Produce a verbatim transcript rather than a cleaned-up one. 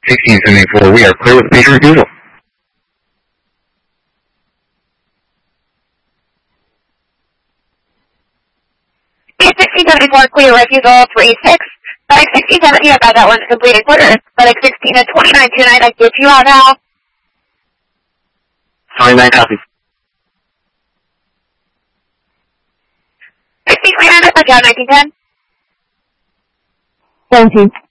sixteen seventy-four, we are clear with major refusal. sixteen seventy-four, clear refusal, three six. Like sixteen seventy, I got that one completed quarter. Like sixteen to twenty-nine tonight, I get you out now. twenty-nine copies. sixteen twenty-nine, I got nineteen ten. Thank you.